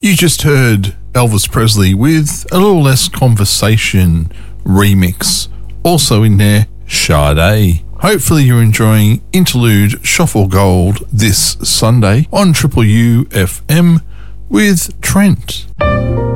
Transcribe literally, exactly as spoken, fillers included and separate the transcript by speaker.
Speaker 1: You just heard Elvis Presley with A Little Less Conversation remix. Also in there, Sade. Hopefully you're enjoying Interlude Shuffle Gold this Sunday on Triple U F M with Trent.